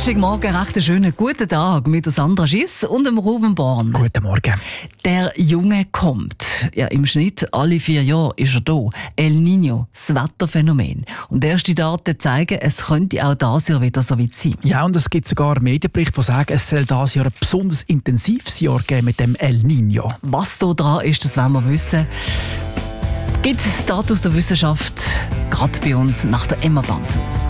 Donnerstagmorgen, recht einen schönen guten Tag mit Sandra Schiss und dem Ruben Born. Guten Morgen. Der Junge kommt. Ja, im Schnitt alle 4 Jahre ist er da. El Niño, das Wetterphänomen. Und erste Daten zeigen, es könnte auch dieses Jahr wieder so weit sein. Ja, und es gibt sogar Medienberichte, die sagen, es soll dieses Jahr ein besonders intensives Jahr geben mit dem El Niño. Was da dran ist, das wollen wir wissen. Gibt es Daten aus der Wissenschaft, gerade bei uns nach der Emma Banzen.